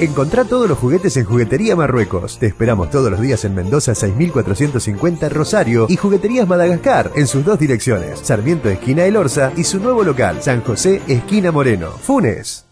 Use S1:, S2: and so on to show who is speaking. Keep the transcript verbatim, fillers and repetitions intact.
S1: Encontrá todos los juguetes en Juguetería Marruecos. Te esperamos todos los días en Mendoza seis mil cuatrocientos cincuenta Rosario y Jugueterías Madagascar en sus dos direcciones, Sarmiento esquina El Orza y su nuevo local, San José esquina Moreno. Funes.